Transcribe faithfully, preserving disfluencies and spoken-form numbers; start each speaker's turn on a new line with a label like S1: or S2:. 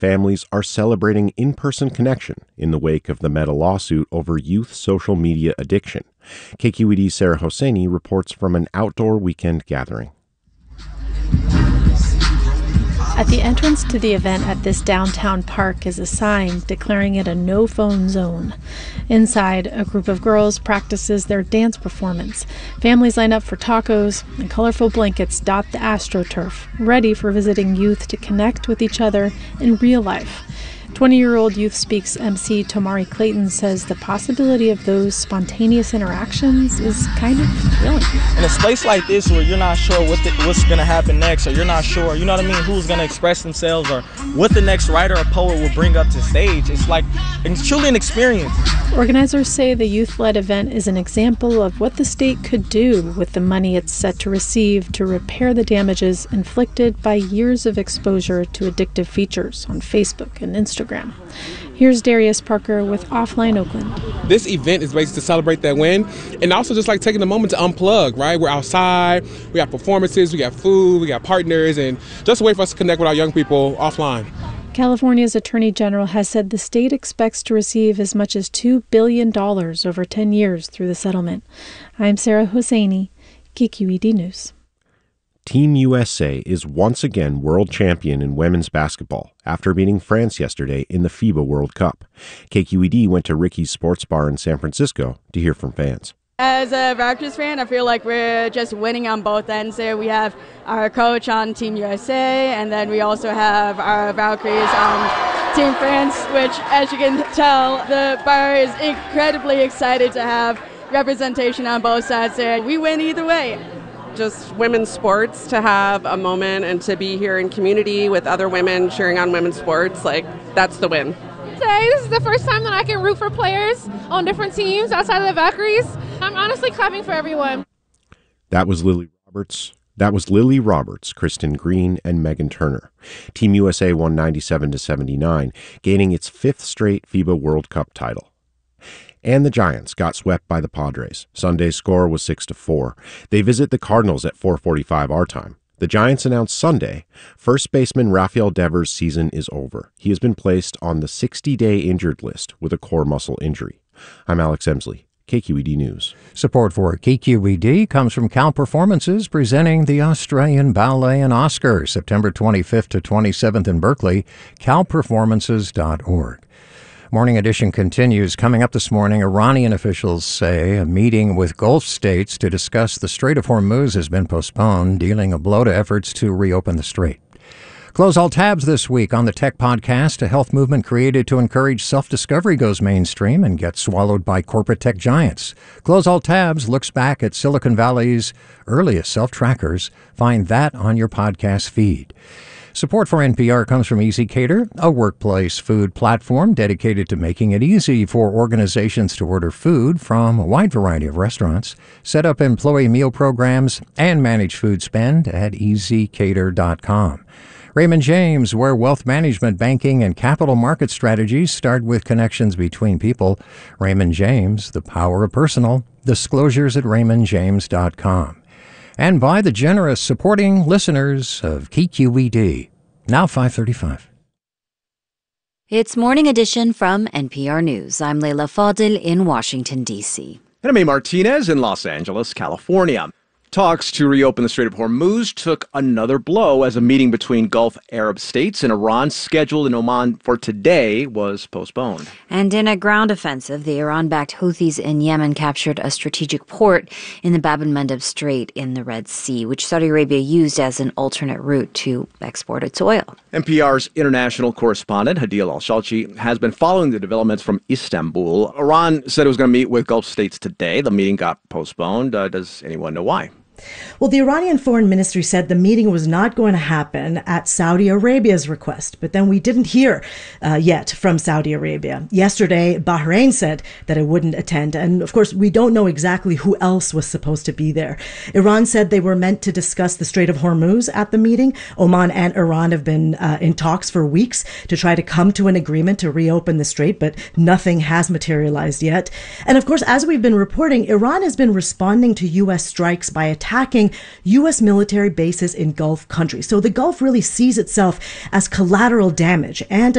S1: families are celebrating in-person connection in the wake of the Meta lawsuit over youth social media addiction. K Q E D's Sarah Hosseini reports from an outdoor weekend gathering.
S2: At the entrance to the event at this downtown park is a sign declaring it a no-phone zone. Inside, a group of girls practices their dance performance. Families line up for tacos, and colorful blankets dot the AstroTurf, ready for visiting youth to connect with each other in real life. twenty-year-old Youth Speaks M C Tomari Clayton says the possibility of those spontaneous interactions is kind of thrilling.
S3: In a space like this where you're not sure what the, what's going to happen next, or you're not sure, you know what I mean, who's going to express themselves, or what the next writer or poet will bring up to stage, it's like, it's truly an experience.
S2: Organizers say the youth-led event is an example of what the state could do with the money it's set to receive to repair the damages inflicted by years of exposure to addictive features on Facebook and Instagram. Here's Darius Parker with Offline Oakland.
S4: This event is basically to celebrate that win, and also just like taking a moment to unplug, right? We're outside, we got performances, we got food, we got partners, and just a way for us to connect with our young people offline.
S2: California's Attorney General has said the state expects to receive as much as two billion dollars over ten years through the settlement. I'm Sarah Hosseini, K Q E D News.
S1: Team U S A is once again world champion in women's basketball after beating France yesterday in the FIBA World Cup. K Q E D went to Ricky's Sports Bar in San Francisco to hear from fans.
S5: As a Raptors fan, I feel like we're just winning on both ends there. We have our coach on Team U S A, and then we also have our Valkyries on Team France, which, as you can tell, the bar is incredibly excited to have representation on both sides there. We win either way.
S6: Just women's sports, to have a moment and to be here in community with other women cheering on women's sports, like, that's the win.
S7: Today, this is the first time that I can root for players on different teams outside of the Valkyries. I'm honestly clapping for everyone.
S1: That was Lily Roberts. That was Lily Roberts, Kristen Green, and Megan Turner. Team U S A won ninety-seven to seventy-nine, gaining its fifth straight FIBA World Cup title. And the Giants got swept by the Padres. Sunday's score was six to four. They visit the Cardinals at four forty-five our time. The Giants announced Sunday first baseman Rafael Devers' season is over. He has been placed on the sixty-day injured list with a core muscle injury. I'm Alex Emsley, K Q E D News.
S8: Support for K Q E D comes from Cal Performances, presenting the Australian Ballet and Oscar, September twenty-fifth to twenty-seventh in Berkeley, cal performances dot org. Morning Edition continues. Coming up this morning, Iranian officials say a meeting with Gulf states to discuss the Strait of Hormuz has been postponed, dealing a blow to efforts to reopen the strait. Close all tabs this week on the Tech Podcast. A health movement created to encourage self-discovery goes mainstream and gets swallowed by corporate tech giants. Close all tabs looks back at Silicon Valley's earliest self-trackers. Find that on your podcast feed. Support for N P R comes from ezCater, a workplace food platform dedicated to making it easy for organizations to order food from a wide variety of restaurants, set up employee meal programs, and manage food spend at easy cater dot com. Raymond James, where wealth management, banking, and capital market strategies start with connections between people. Raymond James, the power of personal. Disclosures at raymond james dot com. And by the generous supporting listeners of K Q E D. Now five thirty-five.
S9: It's Morning Edition from N P R News. I'm Leila Fadil in Washington, D C.
S10: And I'm A. Martinez in Los Angeles, California. Talks to reopen the Strait of Hormuz took another blow as a meeting between Gulf Arab states and Iran scheduled in Oman for today was postponed.
S9: And in a ground offensive, the Iran-backed Houthis in Yemen captured a strategic port in the Bab el-Mandeb Strait in the Red Sea, which Saudi Arabia used as an alternate route to export its oil.
S10: N P R's international correspondent, Hadeel Al-Shalchi, has been following the developments from Istanbul. Iran said it was going to meet with Gulf states today. The meeting got postponed. Uh, does anyone know why?
S11: Well, the Iranian Foreign Ministry said the meeting was not going to happen at Saudi Arabia's request, but then we didn't hear uh, yet from Saudi Arabia. Yesterday, Bahrain said that it wouldn't attend, and of course, we don't know exactly who else was supposed to be there. Iran said they were meant to discuss the Strait of Hormuz at the meeting. Oman and Iran have been uh, in talks for weeks to try to come to an agreement to reopen the strait, but nothing has materialized yet. And of course, as we've been reporting, Iran has been responding to U S strikes by attacking attacking U S military bases in Gulf countries. So the Gulf really sees itself as collateral damage and